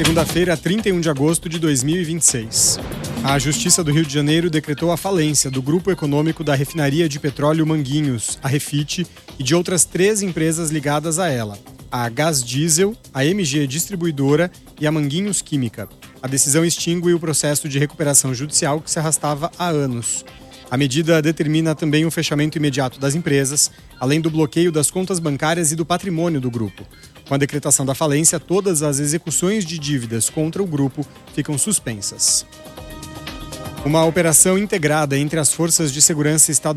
segunda-feira, 31 de agosto de 2026. A Justiça do Rio de Janeiro decretou a falência do grupo econômico da refinaria de petróleo Manguinhos, a Refit, e de outras 3 empresas ligadas a ela, a Gás Diesel, a MG Distribuidora e a Manguinhos Química. A decisão extingue o processo de recuperação judicial que se arrastava há anos. A medida determina também o fechamento imediato das empresas, além do bloqueio das contas bancárias e do patrimônio do grupo. Com a decretação da falência, todas as execuções de dívidas contra o grupo ficam suspensas. Uma operação integrada entre as forças de segurança estaduais